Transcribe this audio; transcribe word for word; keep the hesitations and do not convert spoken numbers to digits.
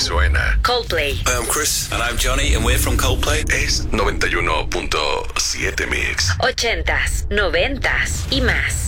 suena. Coldplay. Hi, I'm Chris. And I'm Johnny, and we're from Coldplay. Es noventa y uno punto siete Mix. Ochentas, noventas y más.